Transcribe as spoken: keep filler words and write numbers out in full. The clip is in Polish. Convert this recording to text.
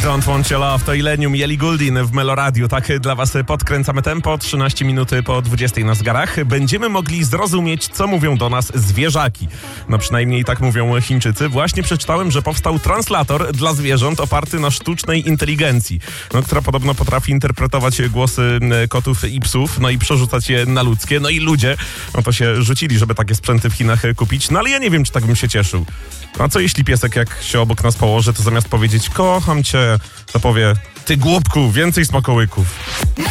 Don't Want Your Love to Illenium i Ellie Goulding w Meloradiu. Tak dla was podkręcamy tempo. trzynaście minut po dwudziestej na zegarach. Będziemy mogli zrozumieć, co mówią do nas zwierzaki. No przynajmniej tak mówią Chińczycy. Właśnie przeczytałem, że powstał translator dla zwierząt oparty na sztucznej inteligencji, no, która podobno potrafi interpretować głosy kotów i psów, no i przerzucać je na ludzkie. No i ludzie, no to się rzucili, żeby takie sprzęty w Chinach kupić. No ale ja nie wiem, czy tak bym się cieszył. A co jeśli piesek, jak się obok nas położy, to zamiast powiedzieć kocham cię, to powie ty głupku, więcej smakołyków.